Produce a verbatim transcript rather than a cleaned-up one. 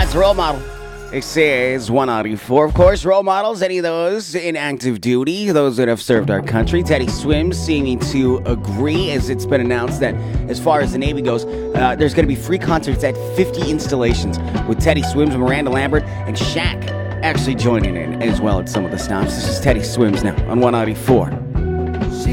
That's a role model. This is one ninety-four. Of course, role models, any of those in active duty, those that have served our country. Teddy Swims seeming to agree, as it's been announced that as far as the Navy goes, uh, there's going to be free concerts at fifty installations with Teddy Swims, Miranda Lambert, and Shaq actually joining in as well at some of the stops. This is Teddy Swims now on one ninety-four.